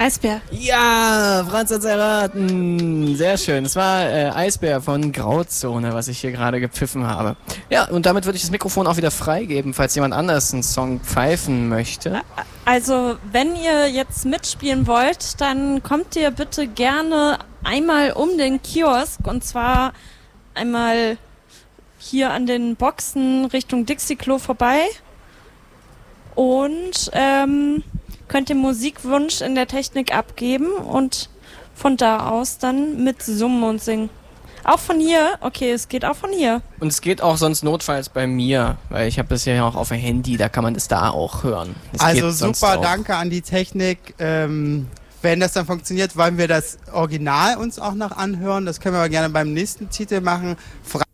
Eisbär. Ja, Franz hat's erraten. Sehr schön. Es war Eisbär von Grauzone, was ich hier gerade gepfiffen habe. Ja, und damit würde ich das Mikrofon auch wieder freigeben, falls jemand anders einen Song pfeifen möchte. Also, wenn ihr jetzt mitspielen wollt, dann kommt ihr bitte gerne einmal um den Kiosk, und zwar einmal hier an den Boxen Richtung Dixie-Klo vorbei. Und könnt ihr Musikwunsch in der Technik abgeben und von da aus dann mit summen und singen. Auch von hier? Okay, es geht auch von hier. Und es geht auch sonst notfalls bei mir, weil ich habe das ja auch auf dem Handy, da kann man das da auch hören. Das Also geht sonst super, auch. danke an die Technik. Wenn das dann funktioniert, wollen wir das Original uns auch noch anhören. Das können wir aber gerne beim nächsten Titel machen.